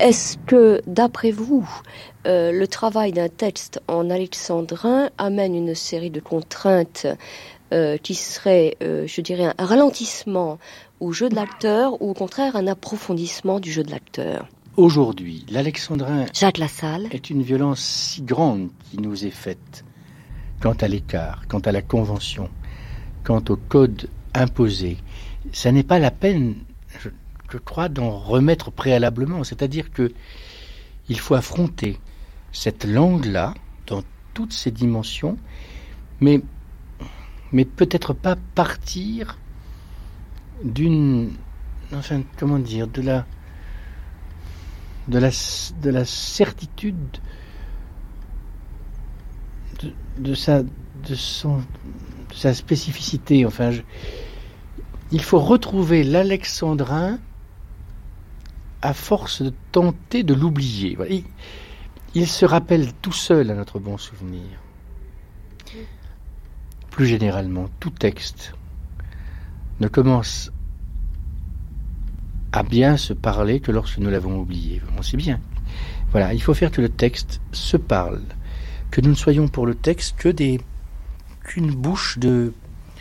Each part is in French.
Est-ce que, d'après vous, le travail d'un texte en alexandrin amène une série de contraintes qui seraient, je dirais, un ralentissement au jeu de l'acteur ou au contraire un approfondissement du jeu de l'acteur? Aujourd'hui, l'alexandrin Jacques Lassalle est une violence si grande qui nous est faite quant à l'écart, quant à la convention, quant au code imposé. Ça n'est pas la peine, je crois, d'en remettre préalablement. C'est-à-dire que il faut affronter cette langue-là dans toutes ses dimensions, mais peut-être pas partir d'une, enfin, comment dire, de la certitude de sa spécificité. Enfin, il faut retrouver l'alexandrin à force de tenter de l'oublier. Voilà. Il se rappelle tout seul à notre bon souvenir. Plus généralement, tout texte ne commence à bien se parler que lorsque nous l'avons oublié. On sait bien. Voilà, il faut faire que le texte se parle, que nous ne soyons pour le texte qu'une bouche de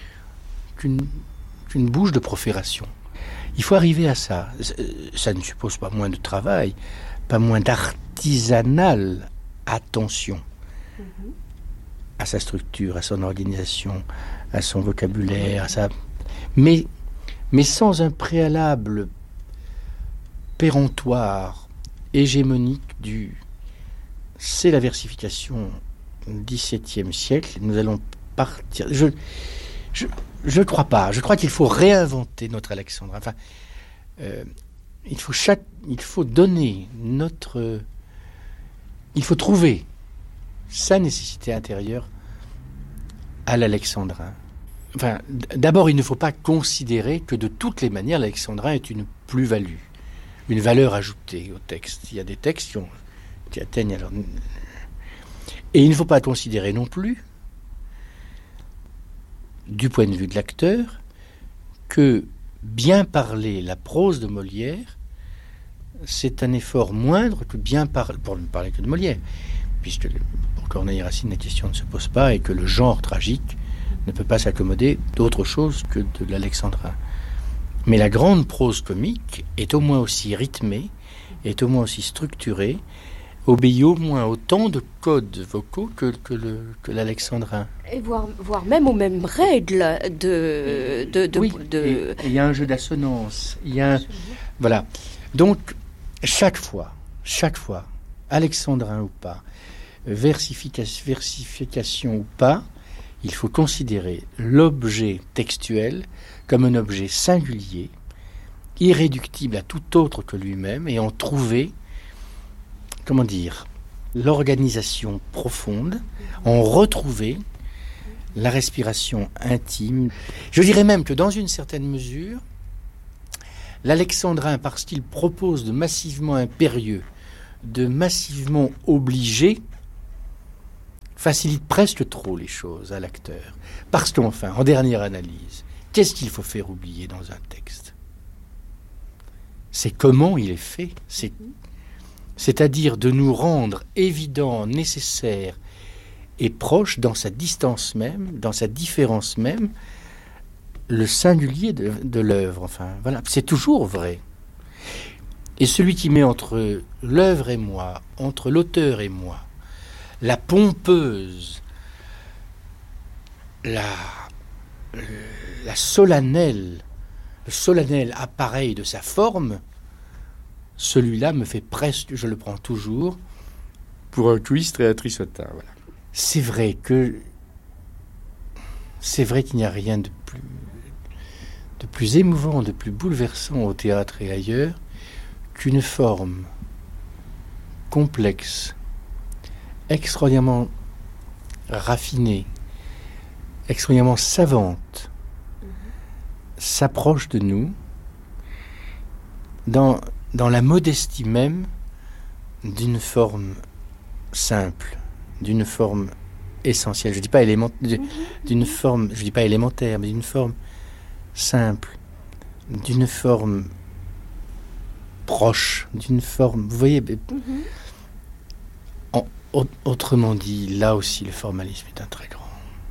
profération. Il faut arriver à ça. Ça ne suppose pas moins de travail, pas moins d'artisanale attention à sa structure, à son organisation, à son vocabulaire, mais sans un préalable péremptoire, hégémonique c'est la versification du XVIIe siècle. Nous allons partir. Je ne crois pas. Je crois qu'il faut réinventer notre alexandrin. Enfin, il faut donner il faut trouver sa nécessité intérieure à l'alexandrin. Enfin, d'abord, il ne faut pas considérer que de toutes les manières, l'alexandrin est une plus-value, une valeur ajoutée au texte. Il y a des textes qui atteignent alors. Et il ne faut pas considérer non plus, du point de vue de l'acteur, que bien parler la prose de Molière, c'est un effort moindre que bien parler, pour ne parler que de Molière, puisque pour Corneille et Racine, la question ne se pose pas et que le genre tragique ne peut pas s'accommoder d'autre chose que de l'alexandrin. Mais la grande prose comique est au moins aussi rythmée, est au moins aussi structurée, obéit au moins autant de codes vocaux que l'alexandrin. Et voire même aux mêmes règles Oui, il y a un jeu d'assonance. Voilà. Donc, chaque fois, alexandrin ou pas, versification ou pas, il faut considérer l'objet textuel comme un objet singulier, irréductible à tout autre que lui-même, et en trouver, comment dire, l'organisation profonde, en retrouver la respiration intime. Je dirais même que dans une certaine mesure, l'alexandrin, parce qu'il propose de massivement impérieux, de massivement obligé, facilite presque trop les choses à l'acteur. Parce qu'enfin, en dernière analyse, qu'est-ce qu'il faut faire oublier dans un texte? C'est comment il est fait. C'est-à-dire de nous rendre évident, nécessaire et proche dans sa distance même, dans sa différence même, le singulier de l'œuvre. Enfin, voilà, c'est toujours vrai. Et celui qui met entre l'œuvre et moi, entre l'auteur et moi, la pompeuse, le solennel appareil de sa forme, celui-là me fait presque, je le prends toujours, pour un cuistre et un trissotin. Voilà. C'est vrai qu'il n'y a rien de plus émouvant, de plus bouleversant au théâtre et ailleurs qu'une forme complexe, extraordinairement raffinée, extraordinairement savante, s'approche de nous dans la modestie même d'une forme simple, d'une forme essentielle. Je dis pas d'une forme, je dis pas élémentaire, mais d'une forme simple, d'une forme proche, d'une forme. Vous voyez, autrement dit, là aussi, le formalisme est un très grand.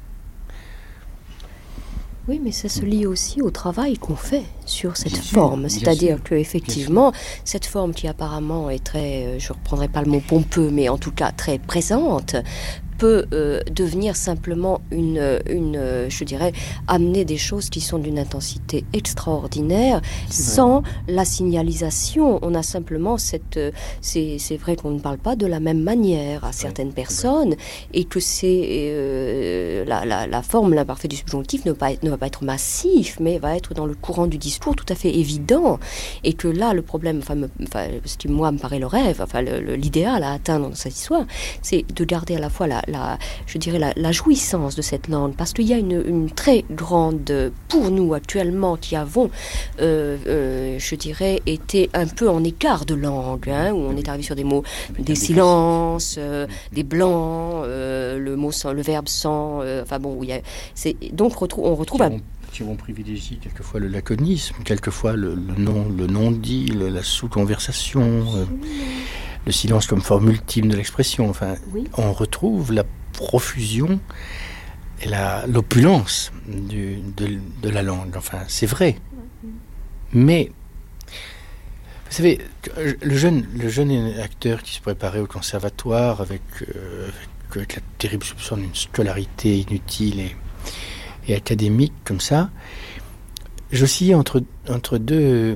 Oui, mais ça se lie aussi au travail qu'on fait sur cette forme. C'est-à-dire qu'effectivement, cette forme qui apparemment est très, je ne reprendrai pas le mot pompeux, mais en tout cas très présente, peut devenir simplement je dirais, amener des choses qui sont d'une intensité extraordinaire sans la signalisation. On a simplement c'est vrai qu'on ne parle pas de la même manière à certaines personnes et que c'est la forme, l'imparfait du subjonctif ne va pas être massif, mais va être dans le courant du discours tout à fait évident. Et que là, le problème, ce qui moi me paraît le rêve, l'idéal à atteindre dans cette histoire, c'est de garder à la fois la jouissance de cette langue, parce qu'il y a une très grande, pour nous actuellement, qui avons, je dirais, été un peu en écart de langue, où on est arrivé sur des mots, des silences, des blancs, le verbe sans, donc on retrouve qui vont privilégier quelquefois le laconisme, quelquefois le non-dit, la sous-conversation, le silence comme forme ultime de l'expression. On retrouve la profusion et l'opulence de la langue. C'est vrai. Mais, vous savez, le jeune acteur qui se préparait au conservatoire avec la terrible soupçon d'une scolarité inutile et académique comme ça, j'oscillais entre deux.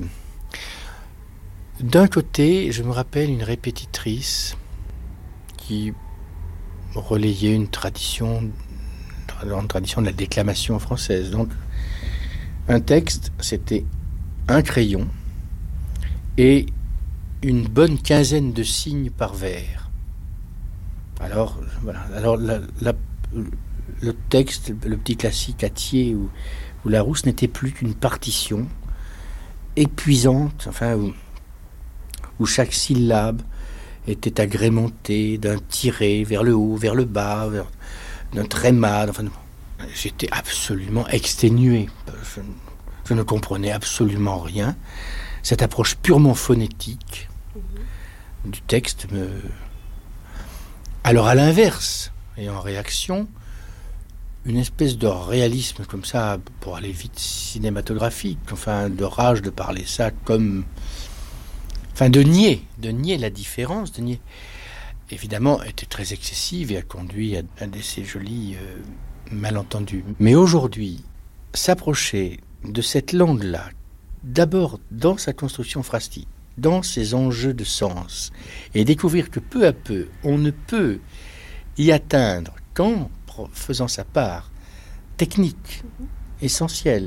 D'un côté, je me rappelle une répétitrice qui relayait une tradition de la déclamation française. Donc, un texte, c'était un crayon et une bonne quinzaine de signes par vers. Alors, voilà. Alors, le texte, le petit classique Atier ou Larousse n'était plus qu'une partition épuisante, où chaque syllabe était agrémentée d'un tiré vers le haut, vers le bas, d'un tréma. J'étais absolument exténué. Je ne comprenais absolument rien. Cette approche purement phonétique du texte Alors, à l'inverse, et en réaction, une espèce de réalisme comme ça, pour aller vite, cinématographique, de rage de parler ça comme... de nier la différence, évidemment, était très excessive et a conduit à ces jolis malentendus. Mais aujourd'hui, s'approcher de cette langue-là, d'abord dans sa construction phrastique, dans ses enjeux de sens, et découvrir que peu à peu, on ne peut y atteindre qu'en faisant sa part technique, essentielle,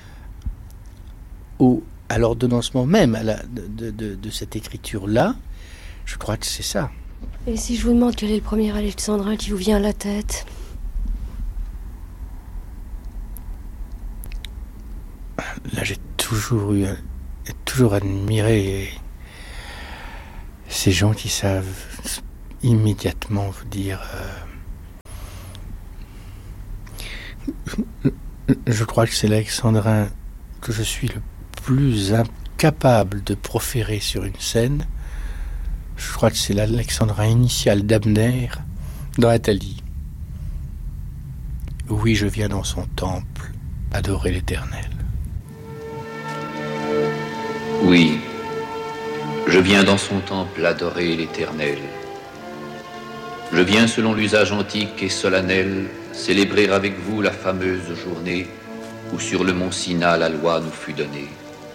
à l'ordonnancement même de cette écriture-là, je crois que c'est ça. Et si je vous demande quel est le premier alexandrin qui vous vient à la tête? Là, j'ai toujours admiré ces gens qui savent immédiatement vous dire... Je crois que c'est l'alexandrin que je suis le plus incapable de proférer sur une scène. Je crois que c'est l'alexandrin initial d'Abner dans Athalie. Oui, je viens dans son temple adorer l'Éternel. Oui, je viens dans son temple adorer l'Éternel. Je viens selon l'usage antique et solennel célébrer avec vous la fameuse journée où sur le mont Sina la loi nous fut donnée.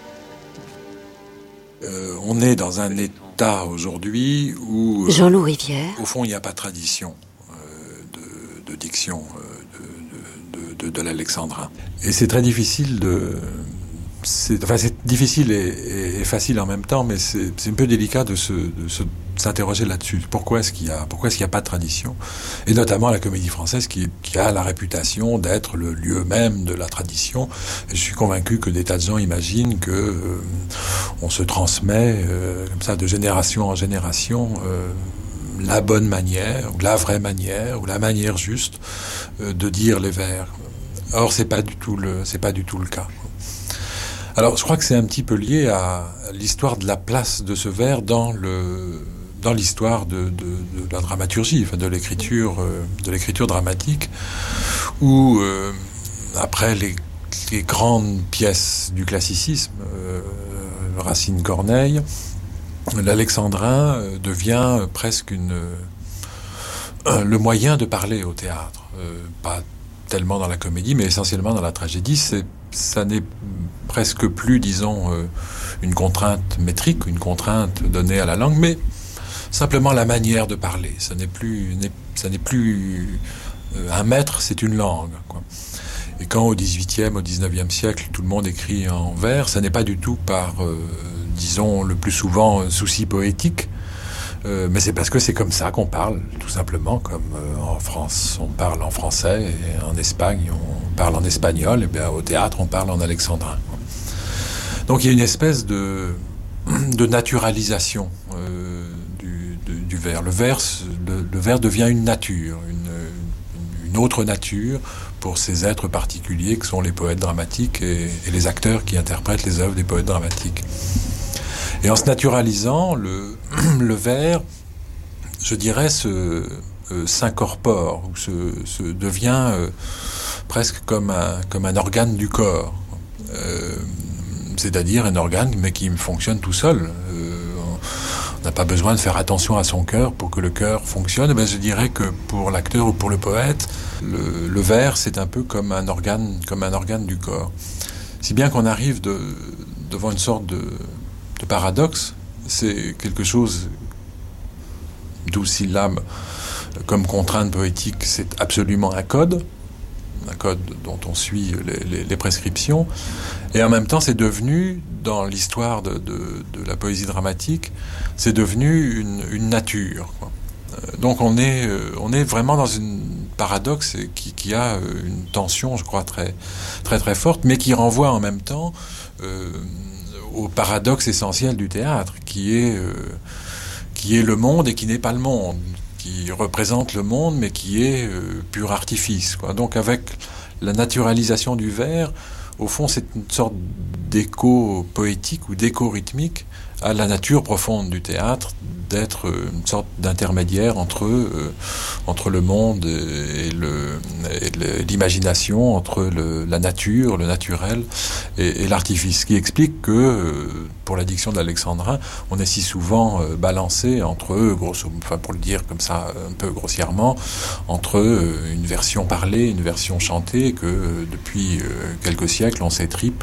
On est dans un état aujourd'hui où... Jean-Loup Rivière. Au fond, il n'y a pas de tradition de diction de l'alexandrin. Et c'est très difficile c'est difficile et facile en même temps, mais c'est un peu délicat de s'interroger là-dessus. Pourquoi est-ce qu'il y a pas de tradition? Et notamment la Comédie Française qui a la réputation d'être le lieu même de la tradition. Et je suis convaincu que des tas de gens imaginent que on se transmet comme ça de génération en génération la bonne manière, ou la vraie manière, ou la manière juste de dire les vers. Or, c'est pas du tout le cas. Alors, je crois que c'est un petit peu lié à l'histoire de la place de ce vers dans l'histoire de la dramaturgie, enfin de l'écriture dramatique, où après les grandes pièces du classicisme, Racine, Corneille, l'alexandrin devient presque le moyen de parler au théâtre, pas tellement dans la comédie, mais essentiellement dans la tragédie. Ça n'est presque plus, disons, une contrainte métrique, une contrainte donnée à la langue, mais simplement la manière de parler. Ça n'est plus un maître, c'est une langue, quoi. Et quand au XVIIIe, au XIXe siècle, tout le monde écrit en vers, ça n'est pas du tout par, disons, le plus souvent souci poétique, mais c'est parce que c'est comme ça qu'on parle, tout simplement, comme en France, on parle en français, et en Espagne, on parle en espagnol, et bien au théâtre, on parle en alexandrin. Donc il y a une espèce de naturalisation du vers. Le vers devient une nature, une autre nature pour ces êtres particuliers que sont les poètes dramatiques et les acteurs qui interprètent les œuvres des poètes dramatiques. Et en se naturalisant, le vers, je dirais, s'incorpore, ou se devient presque comme un organe du corps. C'est-à-dire un organe, mais qui fonctionne tout seul. On n'a pas besoin de faire attention à son cœur pour que le cœur fonctionne. Ben, je dirais que pour l'acteur ou pour le poète, le vers, c'est un peu comme un organe du corps. Si bien qu'on arrive devant une sorte de paradoxe. C'est quelque chose, 12 syllabes comme contrainte poétique, c'est absolument un code dont on suit les prescriptions, et en même temps c'est devenu, dans l'histoire de la poésie dramatique, c'est devenu une nature, quoi. Donc on est vraiment dans une paradoxe qui a une tension, je crois, très très très forte, mais qui renvoie en même temps au paradoxe essentiel du théâtre, qui est le monde et qui n'est pas le monde, qui représente le monde mais qui est pur artifice, quoi. Donc avec la naturalisation du vers, au fond c'est une sorte d'écho poétique ou d'écho rythmique à la nature profonde du théâtre, d'être une sorte d'intermédiaire entre le monde et l'imagination, entre la nature, le naturel et l'artifice, qui explique que pour la diction de l'alexandrin, on est si souvent balancé entre, pour le dire comme ça un peu grossièrement, entre une version parlée, une version chantée, que depuis quelques siècles on s'étripe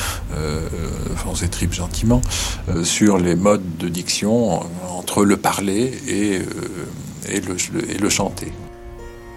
gentiment sur les modes de diction entre le parler et le chanter.